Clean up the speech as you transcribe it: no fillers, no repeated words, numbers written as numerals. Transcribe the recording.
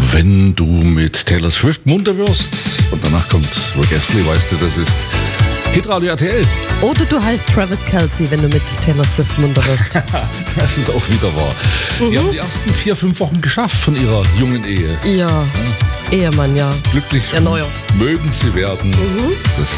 Wenn du mit Taylor Swift munter wirst und danach kommt Rick Astley, weißt du, das ist Hitradio RTL. Oder du heißt Travis Kelce, wenn du mit Taylor Swift munter wirst. Das ist auch wieder wahr. Die haben die ersten 4-5 Wochen geschafft von ihrer jungen Ehe. Ja, Ehemann, ja. Glücklich Der Neue. mögen sie werden. Das